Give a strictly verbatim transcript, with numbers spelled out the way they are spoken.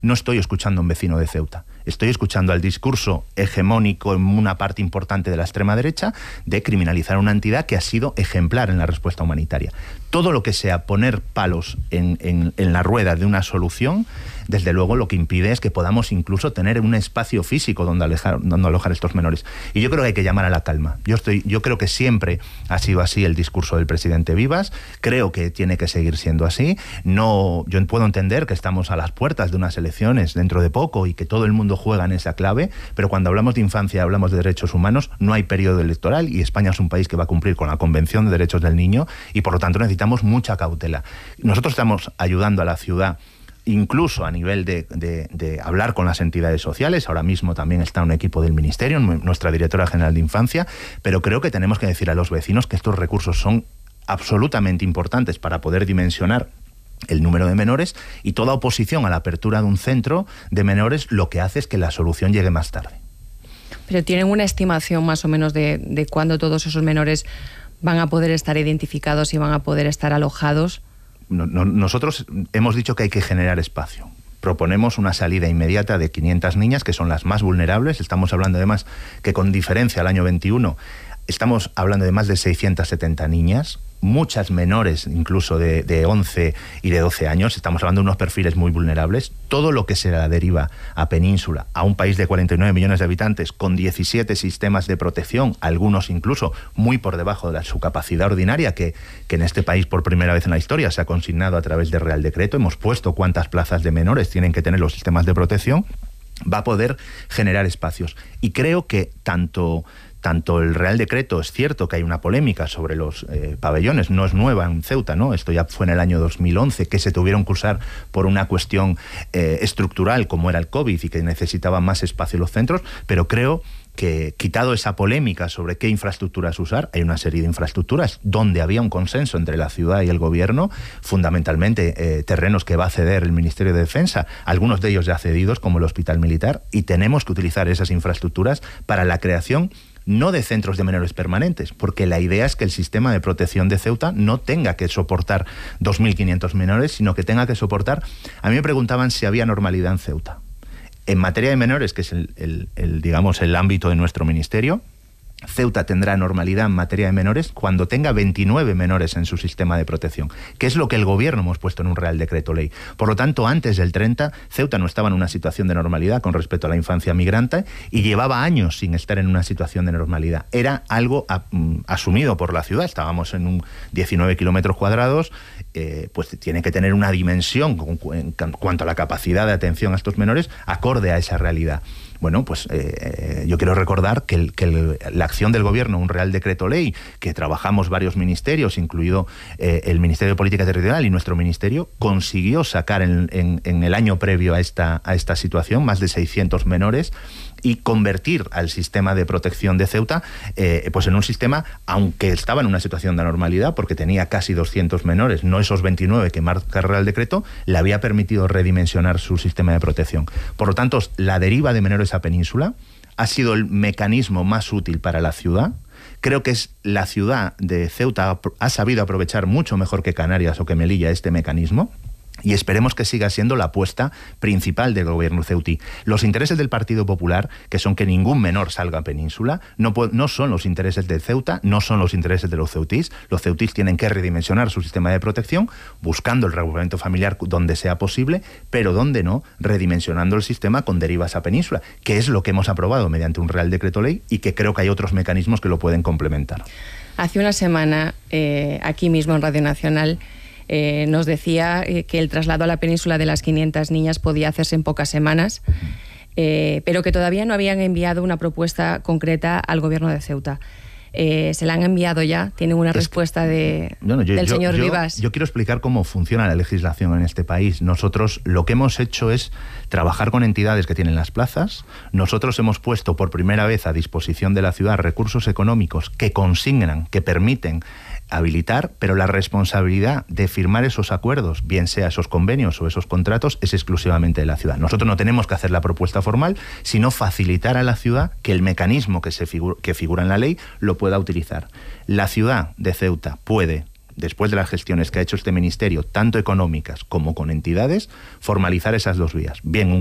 no estoy escuchando a un vecino de Ceuta. Estoy escuchando al discurso hegemónico en una parte importante de la extrema derecha de criminalizar una entidad que ha sido ejemplar en la respuesta humanitaria. Todo lo que sea poner palos en, en, en la rueda de una solución, desde luego lo que impide es que podamos incluso tener un espacio físico donde alojar, donde alojar estos menores. Y yo creo que hay que llamar a la calma. Yo, estoy, yo creo que siempre ha sido así el discurso del presidente Vivas. Creo que tiene que seguir siendo así. No, yo puedo entender que estamos a las puertas de unas elecciones dentro de poco y que todo el mundo juega en esa clave, pero cuando hablamos de infancia, hablamos de derechos humanos, no hay periodo electoral y España es un país que va a cumplir con la Convención de Derechos del Niño y por lo tanto necesitamos mucha cautela. Nosotros estamos ayudando a la ciudad incluso a nivel de, de, de hablar con las entidades sociales. Ahora mismo también está un equipo del Ministerio, nuestra directora general de Infancia, pero creo que tenemos que decir a los vecinos que estos recursos son absolutamente importantes para poder dimensionar el número de menores, y toda oposición a la apertura de un centro de menores lo que hace es que la solución llegue más tarde. Pero ¿tienen una estimación más o menos de, de cuándo todos esos menores van a poder estar identificados y van a poder estar alojados? No, no, nosotros hemos dicho que hay que generar espacio. Proponemos una salida inmediata de quinientas niñas, que son las más vulnerables. Estamos hablando además que con diferencia al año veintiuno estamos hablando de más de seiscientas setenta niñas, muchas menores incluso de, de once y de doce años. Estamos hablando de unos perfiles muy vulnerables. Todo lo que se la deriva a Península, a un país de cuarenta y nueve millones de habitantes, con diecisiete sistemas de protección, algunos incluso muy por debajo de la, su capacidad ordinaria, que, que en este país por primera vez en la historia se ha consignado a través de Real Decreto. Hemos puesto cuántas plazas de menores tienen que tener los sistemas de protección. Va a poder generar espacios. Y creo que tanto... Tanto el Real Decreto, es cierto que hay una polémica sobre los eh, pabellones, no es nueva en Ceuta, ¿no? Esto ya fue en el año dos mil once, que se tuvieron que usar por una cuestión eh, estructural como era el COVID y que necesitaban más espacio en los centros, pero creo que, quitado esa polémica sobre qué infraestructuras usar, hay una serie de infraestructuras donde había un consenso entre la ciudad y el gobierno, fundamentalmente eh, terrenos que va a ceder el Ministerio de Defensa, algunos de ellos ya cedidos como el Hospital Militar, y tenemos que utilizar esas infraestructuras para la creación no de centros de menores permanentes, porque la idea es que el sistema de protección de Ceuta no tenga que soportar dos mil quinientos menores, sino que tenga que soportar... A mí me preguntaban si había normalidad en Ceuta. En materia de menores, que es el, el, el, digamos, el ámbito de nuestro ministerio, Ceuta tendrá normalidad en materia de menores cuando tenga veintinueve menores en su sistema de protección, que es lo que el gobierno hemos puesto en un Real Decreto Ley. Por lo tanto, antes del treinta, Ceuta no estaba en una situación de normalidad con respecto a la infancia migrante y llevaba años sin estar en una situación de normalidad. Era algo a, um, asumido por la ciudad. Estábamos en un diecinueve kilómetros cuadrados, eh, pues tiene que tener una dimensión con, en cuanto a la capacidad de atención a estos menores acorde a esa realidad. Bueno, pues eh, yo quiero recordar que, el, que el, la acción del gobierno, un Real Decreto Ley, que trabajamos varios ministerios, incluido eh, el Ministerio de Política Territorial y nuestro ministerio, consiguió sacar en, en, en el año previo a esta, a esta situación más de seiscientos menores y convertir al sistema de protección de Ceuta eh, pues en un sistema, aunque estaba en una situación de anormalidad, porque tenía casi doscientos menores, no esos veintinueve que marca el Real Decreto, le había permitido redimensionar su sistema de protección. Por lo tanto, la deriva de menores a Península ha sido el mecanismo más útil para la ciudad. Creo que es la ciudad de Ceuta ha sabido aprovechar mucho mejor que Canarias o que Melilla este mecanismo. Y esperemos que siga siendo la apuesta principal del gobierno ceutí. Los intereses del Partido Popular, que son que ningún menor salga a Península, no, no son los intereses de Ceuta, no son los intereses de los ceutís. Los ceutís tienen que redimensionar su sistema de protección, buscando el reagrupamiento familiar donde sea posible, pero donde no, redimensionando el sistema con derivas a Península, que es lo que hemos aprobado mediante un Real Decreto Ley y que creo que hay otros mecanismos que lo pueden complementar. Hace una semana, eh, aquí mismo en Radio Nacional, Eh, nos decía eh, que el traslado a la península de las quinientas niñas podía hacerse en pocas semanas, eh, pero que todavía no habían enviado una propuesta concreta al gobierno de Ceuta. Eh, ¿Se la han enviado ya? ¿Tienen una es respuesta de, no, no, yo, del yo, señor yo, Vivas? Yo quiero explicar cómo funciona la legislación en este país. Nosotros lo que hemos hecho es trabajar con entidades que tienen las plazas. Nosotros hemos puesto por primera vez a disposición de la ciudad recursos económicos que consignan, que permiten habilitar, pero la responsabilidad de firmar esos acuerdos, bien sea esos convenios o esos contratos, es exclusivamente de la ciudad. Nosotros no tenemos que hacer la propuesta formal, sino facilitar a la ciudad que el mecanismo que, se figura, que figura en la ley lo pueda utilizar. La ciudad de Ceuta puede, después de las gestiones que ha hecho este Ministerio, tanto económicas como con entidades, formalizar esas dos vías. Bien, un